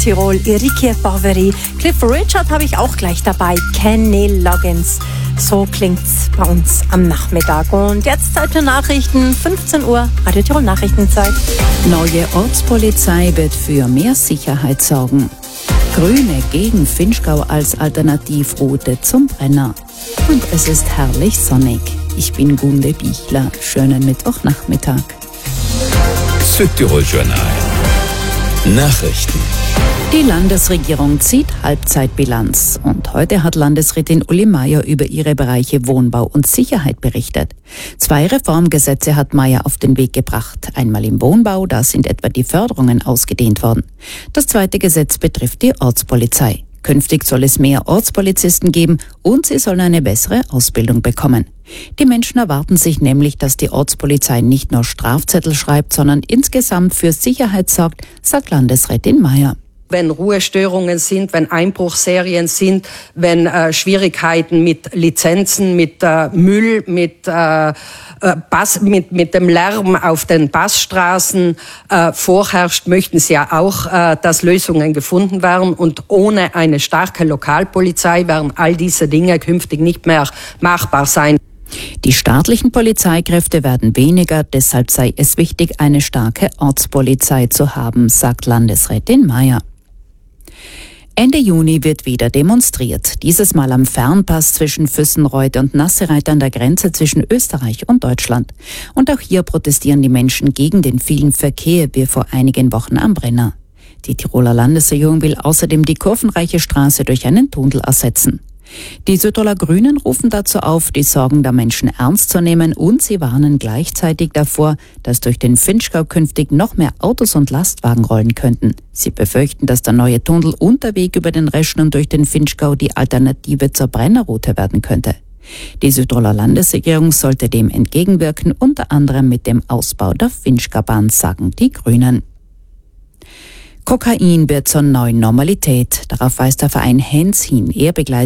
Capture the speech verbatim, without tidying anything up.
Tirol, Enrique Barberi, Cliff Richard habe ich auch gleich dabei, Kenny Loggins. So klingt's bei uns am Nachmittag. Und jetzt Zeit für Nachrichten, fünfzehn Uhr, Radio Tirol Nachrichtenzeit. Neue Ortspolizei wird für mehr Sicherheit sorgen. Grüne gegen Vinschgau als Alternativroute zum Brenner. Und es ist herrlich sonnig. Ich bin Gunde Bichler. Schönen Mittwochnachmittag. Südtirol Journal. Nachrichten. Die Landesregierung zieht Halbzeitbilanz und heute hat Landesrätin Uli Meier über ihre Bereiche Wohnbau und Sicherheit berichtet. Zwei Reformgesetze hat Meier auf den Weg gebracht. Einmal im Wohnbau, da sind etwa die Förderungen ausgedehnt worden. Das zweite Gesetz betrifft die Ortspolizei. Künftig soll es mehr Ortspolizisten geben und sie sollen eine bessere Ausbildung bekommen. Die Menschen erwarten sich nämlich, dass die Ortspolizei nicht nur Strafzettel schreibt, sondern insgesamt für Sicherheit sorgt, sagt Landesrätin Meier. Wenn Ruhestörungen sind, wenn Einbruchserien sind, wenn äh, Schwierigkeiten mit Lizenzen, mit äh, Müll, mit, äh, Bass, mit, mit dem Lärm auf den Passstraßen äh, vorherrscht, möchten sie ja auch, äh, dass Lösungen gefunden werden. Und ohne eine starke Lokalpolizei werden all diese Dinge künftig nicht mehr machbar sein. Die staatlichen Polizeikräfte werden weniger, deshalb sei es wichtig, eine starke Ortspolizei zu haben, sagt Landesrätin Meier. Ende Juni wird wieder demonstriert. Dieses Mal am Fernpass zwischen Füssenreuth und Nassereit an der Grenze zwischen Österreich und Deutschland. Und auch hier protestieren die Menschen gegen den vielen Verkehr wie vor einigen Wochen am Brenner. Die Tiroler Landesregierung will außerdem die kurvenreiche Straße durch einen Tunnel ersetzen. Die Südtiroler Grünen rufen dazu auf, die Sorgen der Menschen ernst zu nehmen und sie warnen gleichzeitig davor, dass durch den Vinschgau künftig noch mehr Autos und Lastwagen rollen könnten. Sie befürchten, dass der neue Tunnel und der Weg über den Reschen und durch den Vinschgau die Alternative zur Brennerroute werden könnte. Die Südtiroler Landesregierung sollte dem entgegenwirken, unter anderem mit dem Ausbau der Vinschgaubahn, sagen die Grünen. Kokain wird zur neuen Normalität. Darauf weist der Verein H E N S hin. Er begleitet